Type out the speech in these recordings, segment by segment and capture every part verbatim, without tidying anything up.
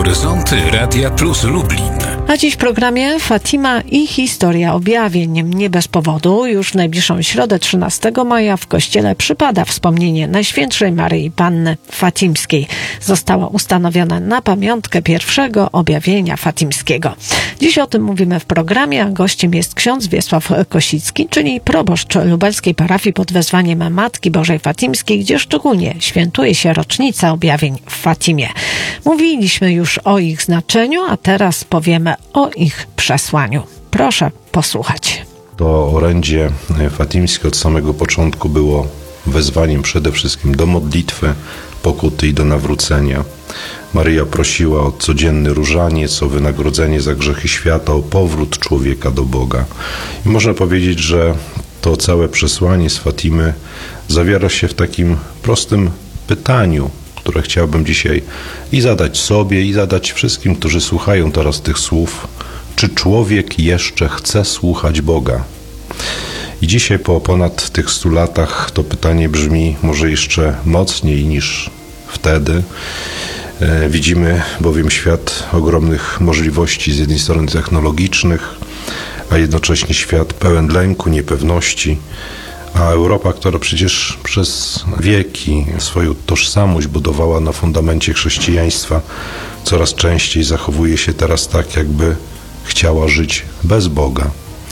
Horyzonty Radia Plus Lublin. A dziś w programie Fatima i historia objawień. Nie bez powodu już w najbliższą środę trzynastego maja w kościele przypada wspomnienie Najświętszej Maryi Panny Fatimskiej. Została ustanowiona na pamiątkę pierwszego objawienia fatimskiego. Dziś o tym mówimy w programie, a gościem jest ksiądz Wiesław Kosicki, czyli proboszcz lubelskiej parafii pod wezwaniem Matki Bożej Fatimskiej, gdzie szczególnie świętuje się rocznica objawień w Fatimie. Mówiliśmy już o ich znaczeniu, a teraz powiemy o ich przesłaniu. Proszę posłuchać. To orędzie fatimskie od samego początku było wezwaniem przede wszystkim do modlitwy, pokuty i do nawrócenia. Maryja prosiła o codzienny różaniec, o wynagrodzenie za grzechy świata, o powrót człowieka do Boga. I można powiedzieć, że to całe przesłanie z Fatimy zawiera się w takim prostym pytaniu, które chciałbym dzisiaj i zadać sobie, i zadać wszystkim, którzy słuchają teraz tych słów. Czy człowiek jeszcze chce słuchać Boga? I dzisiaj po ponad tych stu latach to pytanie brzmi może jeszcze mocniej niż wtedy. E, widzimy bowiem świat ogromnych możliwości, z jednej strony technologicznych, a jednocześnie świat pełen lęku, niepewności. A Europa, która przecież przez wieki swoją tożsamość budowała na fundamencie chrześcijaństwa, coraz częściej zachowuje się teraz tak, jakby chciała żyć bez Boga.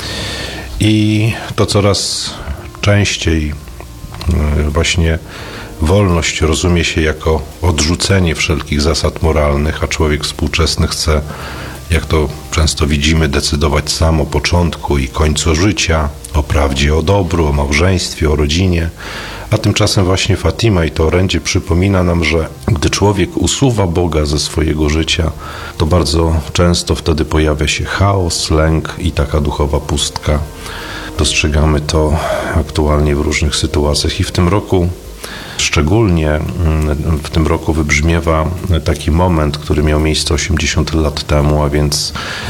I to coraz częściej właśnie wolność rozumie się jako odrzucenie wszelkich zasad moralnych, a człowiek współczesny chce, jak to często widzimy, decydować sam o początku i końcu życia, o prawdzie, o dobru, o małżeństwie, o rodzinie. A tymczasem właśnie Fatima i to orędzie przypomina nam, że gdy człowiek usuwa Boga ze swojego życia, to bardzo często wtedy pojawia się chaos, lęk i taka duchowa pustka. Dostrzegamy to aktualnie w różnych sytuacjach i w tym roku szczególnie w tym roku wybrzmiewa taki moment, który miał miejsce osiemdziesiąt lat temu, a więc